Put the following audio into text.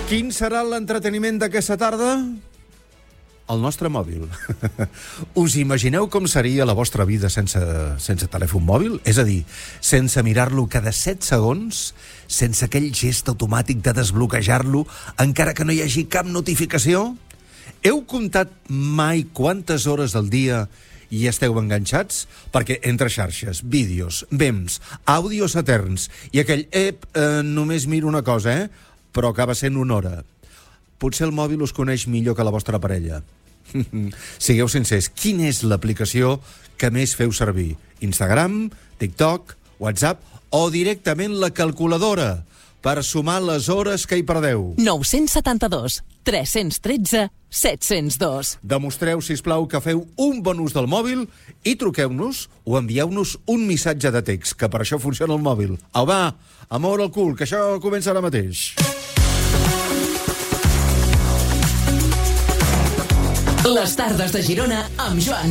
Quin serà l'entreteniment d'aquesta tarda? El nostre mòbil. Us imagineu com seria la vostra vida sense telèfon mòbil? És a dir, sense mirar-lo cada 7 segons, sense aquell gest automàtic de desbloquejar-lo, encara que no hi hagi cap notificació? Heu comptat mai quantes hores del dia hi esteu enganxats? Perquè entre xarxes, vídeos, memes, àudios eterns i aquell només miro una cosa, però acaba sent una hora. Potser el mòbil us coneix millor que la vostra parella. Sigueu sincers, quina és l'aplicació que més feu servir? Instagram, TikTok, WhatsApp o directament la calculadora per sumar les hores que hi perdeu? 972 313 702. Demostreu, sisplau, que feu un bon ús del mòbil i truqueu-nos o envieu-nos un missatge de text, que per això funciona el mòbil. Au, va, a moure el cul, que això comença ara mateix. Les tardes de Girona amb Joan